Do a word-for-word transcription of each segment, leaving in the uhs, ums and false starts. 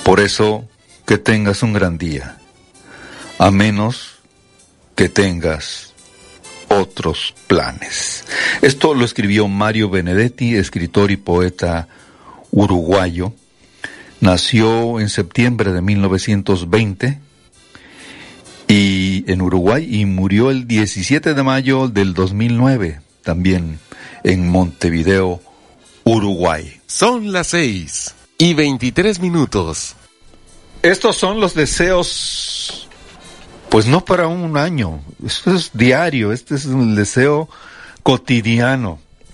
Por eso, que tengas un gran día, a menos que tengas otros planes. Esto lo escribió Mario Benedetti, escritor y poeta uruguayo. Nació en septiembre de mil novecientos veinte y en Uruguay y murió el diecisiete de mayo del dos mil nueve, también en Montevideo, Uruguay. Son las seis y veintitrés minutos. Estos son los deseos, pues no para un año, esto es diario, este es un deseo cotidiano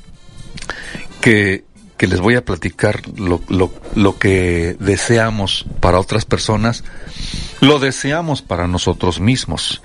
que, que les voy a platicar. Lo, lo, lo que deseamos para otras personas, lo deseamos para nosotros mismos.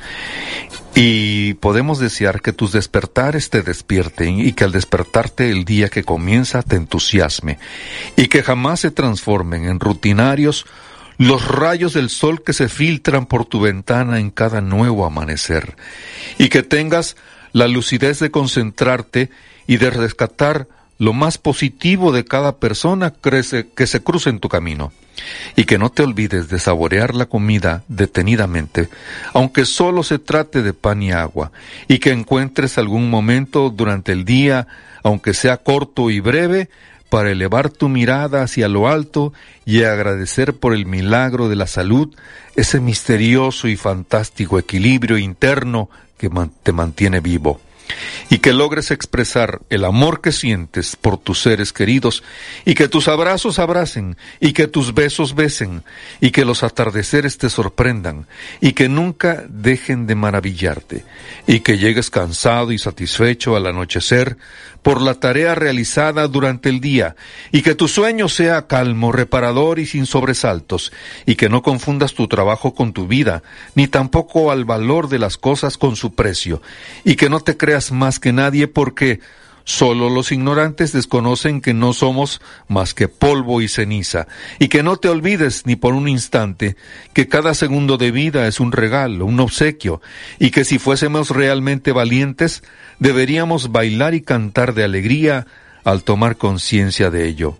Y podemos desear que tus despertares te despierten y que al despertarte el día que comienza te entusiasme y que jamás se transformen en rutinarios los rayos del sol que se filtran por tu ventana en cada nuevo amanecer, y que tengas la lucidez de concentrarte y de rescatar lo más positivo de cada persona que se, que se cruce en tu camino, y que no te olvides de saborear la comida detenidamente, aunque solo se trate de pan y agua, y que encuentres algún momento durante el día, aunque sea corto y breve, para elevar tu mirada hacia lo alto y agradecer por el milagro de la salud, ese misterioso y fantástico equilibrio interno que te mantiene vivo. Y que logres expresar el amor que sientes por tus seres queridos, y que tus abrazos abracen, y que tus besos besen, y que los atardeceres te sorprendan, y que nunca dejen de maravillarte, y que llegues cansado y satisfecho al anochecer por la tarea realizada durante el día, y que tu sueño sea calmo, reparador y sin sobresaltos, y que no confundas tu trabajo con tu vida, ni tampoco al valor de las cosas con su precio, y que no te creas más que nadie, porque solo los ignorantes desconocen que no somos más que polvo y ceniza, y que no te olvides ni por un instante que cada segundo de vida es un regalo, un obsequio, y que si fuésemos realmente valientes, deberíamos bailar y cantar de alegría al tomar conciencia de ello.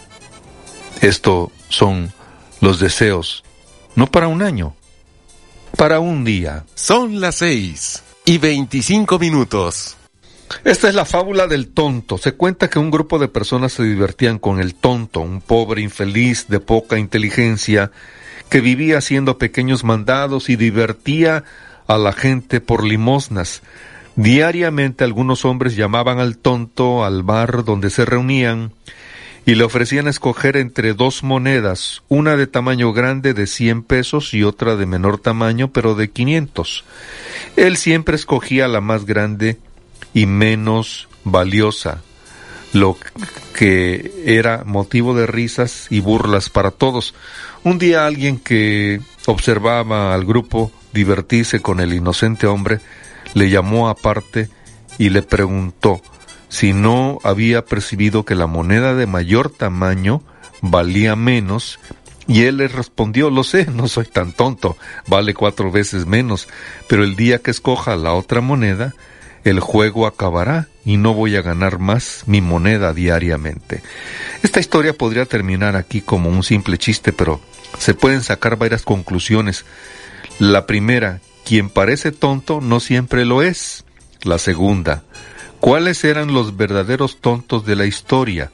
Estos son los deseos, no para un año, para un día. Son las seis y veinticinco minutos. Esta es la fábula del tonto. Se cuenta que un grupo de personas se divertían con el tonto, un pobre infeliz de poca inteligencia que vivía haciendo pequeños mandados y divertía a la gente por limosnas. Diariamente algunos hombres llamaban al tonto al bar donde se reunían y le ofrecían escoger entre dos monedas, una de tamaño grande de cien pesos y otra de menor tamaño pero de quinientos. Él siempre escogía la más grande y menos valiosa, lo que era motivo de risas y burlas para todos. Un día alguien que observaba al grupo divertirse con el inocente hombre le llamó aparte y le preguntó si no había percibido que la moneda de mayor tamaño valía menos, y él le respondió: lo sé, no soy tan tonto, vale cuatro veces menos, pero el día que escoja la otra moneda, el juego acabará y no voy a ganar más mi moneda diariamente. Esta historia podría terminar aquí como un simple chiste, pero se pueden sacar varias conclusiones. La primera, quien parece tonto no siempre lo es. La segunda, ¿cuáles eran los verdaderos tontos de la historia?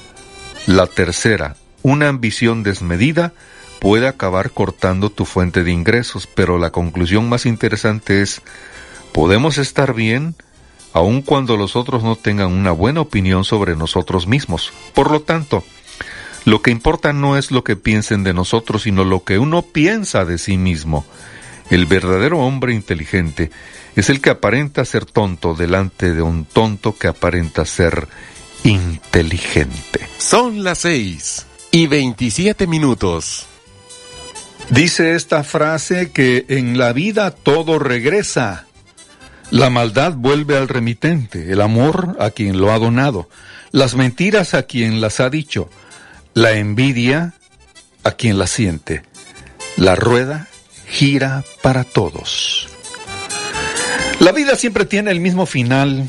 La tercera, una ambición desmedida puede acabar cortando tu fuente de ingresos, pero la conclusión más interesante es: podemos estar bien aun cuando los otros no tengan una buena opinión sobre nosotros mismos. Por lo tanto, lo que importa no es lo que piensen de nosotros, sino lo que uno piensa de sí mismo. El verdadero hombre inteligente es el que aparenta ser tonto delante de un tonto que aparenta ser inteligente. Son las seis y veintisiete minutos. Dice esta frase que en la vida todo regresa. La maldad vuelve al remitente, el amor a quien lo ha donado, las mentiras a quien las ha dicho, la envidia a quien la siente. La rueda gira para todos. La vida siempre tiene el mismo final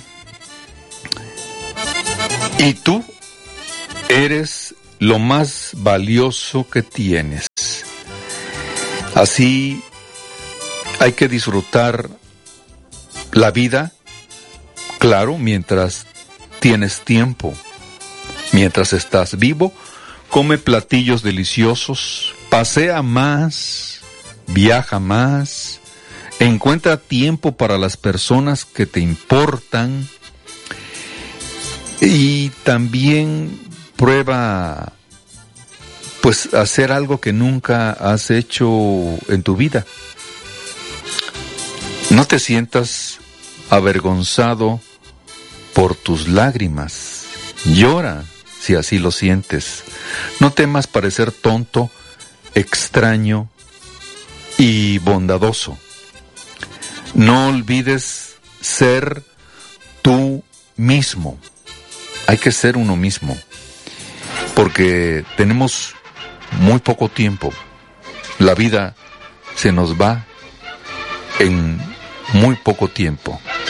y tú eres lo más valioso que tienes. Así hay que disfrutar la vida, claro, mientras tienes tiempo, mientras estás vivo. Come platillos deliciosos, pasea más, viaja más, encuentra tiempo para las personas que te importan y también prueba pues hacer algo que nunca has hecho en tu vida. No te sientas avergonzado por tus lágrimas. Llora si así lo sientes. No temas parecer tonto, extraño y bondadoso. No olvides ser tú mismo. Hay que ser uno mismo, porque tenemos muy poco tiempo. La vida se nos va en muy poco tiempo.